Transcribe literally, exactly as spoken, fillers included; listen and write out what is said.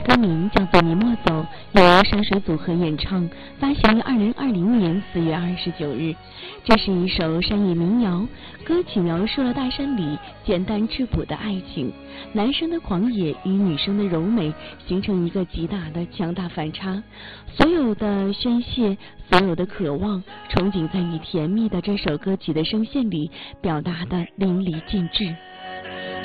歌名叫做《你莫走》，由山水组合演唱，发行于二零二零年四月二十九日。这是一首山野民谣，歌曲描述了大山里简单质朴的爱情，男生的狂野与女生的柔美形成一个极大的强大反差，所有的宣泄，所有的渴望，憧憬在与甜蜜的这首歌曲的声线里表达的淋漓尽致。